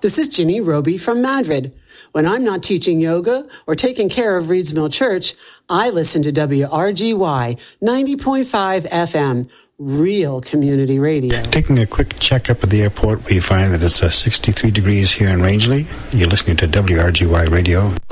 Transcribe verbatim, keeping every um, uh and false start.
This is Ginny Roby from Madrid. When I'm not teaching yoga or taking care of Reeds Mill Church, I listen to W R G Y ninety point five F M, real community radio. Taking a quick checkup at the airport, we find that it's uh, sixty-three degrees here in Rangeley. You're listening to W R G Y Radio.